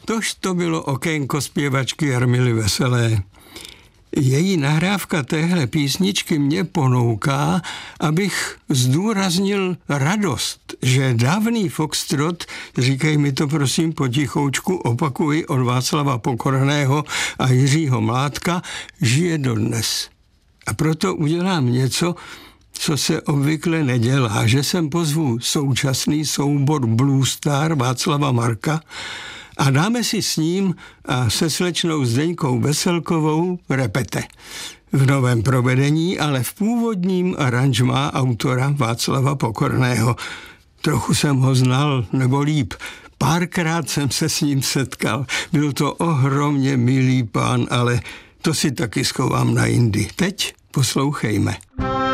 Tož to bylo okénko zpěvačky Jarmily Veselé. Její nahrávka téhle písničky mě ponouká, abych zdůraznil radost, že dávný foxtrot, říkej mi to prosím potichoučku, opakuji, od Václava Pokorného a Jiřího Mládka, žije dodnes. A proto udělám něco, co se obvykle nedělá, že sem pozvu současný soubor Blue Star Václava Marka a dáme si s ním a se slečnou Zdeňkou Veselkovou repete. V novém provedení, ale v původním aranžmá autora Václava Pokorného. Trochu jsem ho znal, nebo líp, párkrát jsem se s ním setkal. Byl to ohromně milý pán, ale to si taky schovám na jindy. Teď poslouchejme.